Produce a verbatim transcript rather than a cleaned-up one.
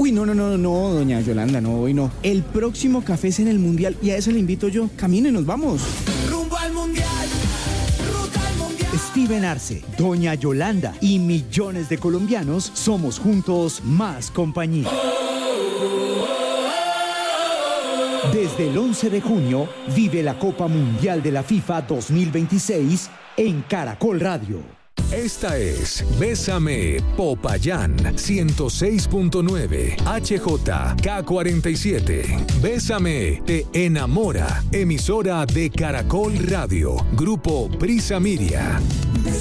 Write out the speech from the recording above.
Uy, no, no, no, no, doña Yolanda, no, hoy no. El próximo café es en el Mundial y a ese le invito yo. Camine, nos vamos. Rumbo al Mundial. Ruta al Mundial. Steven Arce, doña Yolanda y millones de colombianos somos juntos más compañía. Desde el once de junio, vive la Copa Mundial de la FIFA dos mil veintiséis en Caracol Radio. Esta es Bésame Popayán ciento seis punto nueve H J K cuarenta y siete. Bésame te enamora. Emisora de Caracol Radio. Grupo Prisa Miria.